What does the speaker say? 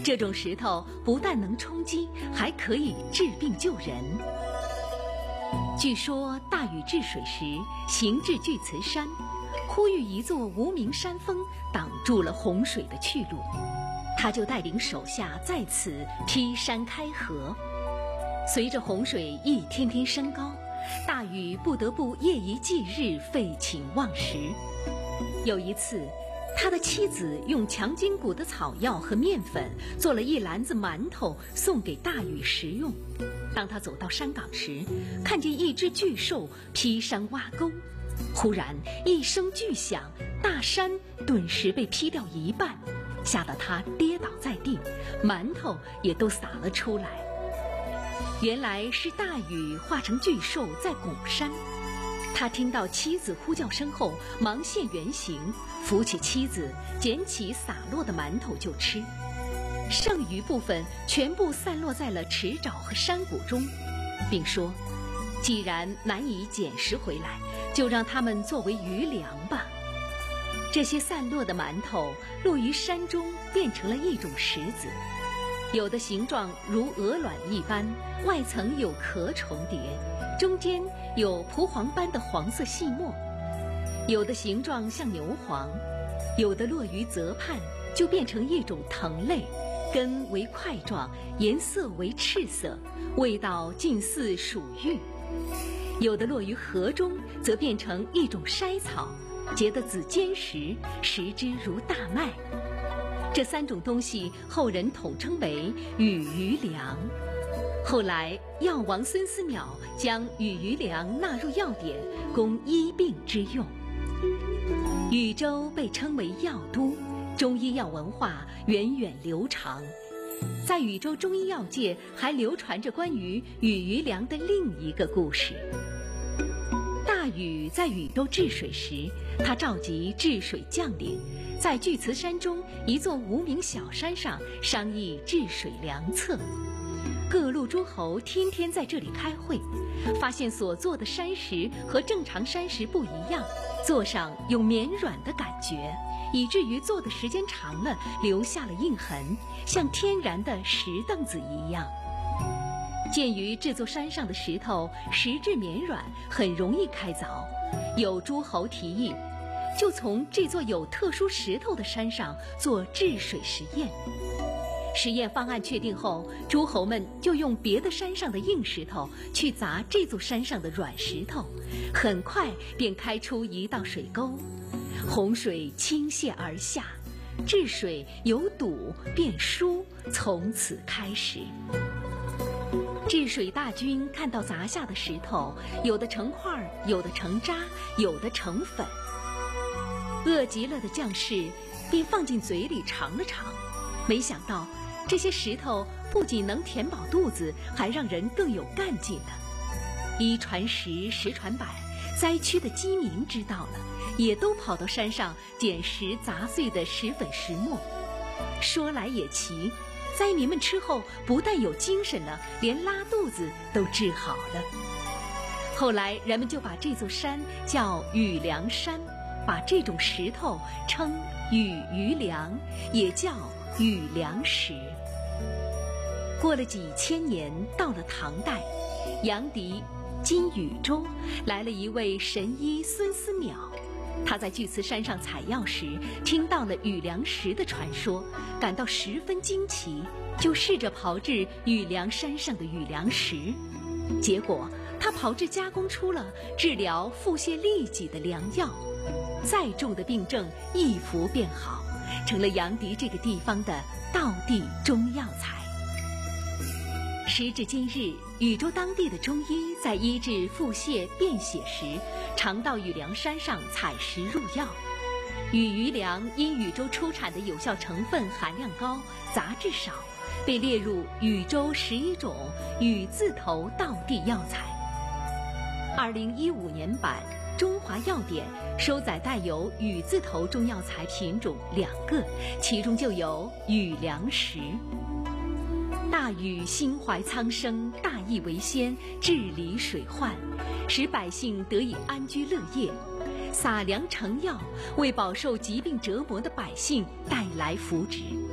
这种石头不但能充饥，还可以治病救人。据说大禹治水时行至巨慈山，忽遇一座无名山峰挡住了洪水的去路，他就带领手下在此劈山开河。随着洪水一天天升高，大禹不得不夜以继日废寝忘食。有一次，他的妻子用强筋骨的草药和面粉做了一篮子馒头送给大禹食用。当他走到山岗时，看见一只巨兽劈山挖沟，忽然一声巨响，大山顿时被劈掉一半，吓得他跌倒在地，馒头也都洒了出来。原来是大禹化成巨兽在拱山。他听到妻子呼叫声后，忙现原形，扶起妻子，捡起洒落的馒头就吃。剩余部分全部散落在了池沼和山谷中，并说：既然难以捡拾回来，就让它们作为余粮吧。这些散落的馒头落于山中，变成了一种石子，有的形状如鹅卵一般，外层有壳重叠，中间有蒲黄般的黄色细末；有的形状像牛黄，有的落于泽畔，就变成一种藤类，根为块状，颜色为赤色，味道近似鼠玉；有的落于河中，则变成一种筛草，结得紫尖实，食之如大麦。这三种东西后人统称为禹余粮。后来药王孙思邈将禹余粮纳入药典，供医病之用。禹州被称为药都，中医药文化源远流长。在禹州中医药界还流传着关于禹余粮的另一个故事。大禹在禹州治水时，他召集治水将领，在巨慈山中一座无名小山上商议治水良策。各路诸侯天天在这里开会，发现所做的山石和正常山石不一样，做上有绵软的感觉，以至于做的时间长了留下了印痕，像天然的石凳子一样。鉴于这座山上的石头石质绵软，很容易开凿，有诸侯提议，就从这座有特殊石头的山上做治水实验。实验方案确定后，诸侯们就用别的山上的硬石头去砸这座山上的软石头，很快便开出一道水沟，洪水倾泻而下，治水由堵变疏，从此开始。治水大军看到砸下的石头，有的成块，有的成渣，有的成粉。饿极了的将士便放进嘴里尝了尝，没想到这些石头不仅能填饱肚子，还让人更有干劲呢。一传十，十传百，灾区的饥民知道了，也都跑到山上捡拾砸碎的石粉石末。说来也奇，灾民们吃后不但有精神了，连拉肚子都治好了。后来人们就把这座山叫禹粮山，把这种石头称禹余粮，也叫禹粮石。过了几千年，到了唐代，杨迪今禹州来了一位神医孙思邈。他在巨慈山上采药时，听到了禹粮石的传说，感到十分惊奇，就试着炮制禹粮山上的禹粮石。结果他炮制加工出了治疗腹泻痢疾的良药，再重的病症一服便好，成了杨迪这个地方的道地中药材。时至今日，禹州当地的中医在医治腹泻便血时，常到禹粮山上采石入药。禹余粮因禹州出产的有效成分含量高，杂质少，被列入禹州11种禹字头道地药材。2015年版《中华药典》收载带有禹字头中药材品种2个，其中就有禹粮石。大禹心怀苍生，大义为先，治理水患，使百姓得以安居乐业，撒粮成药，为饱受疾病折磨的百姓带来福祉。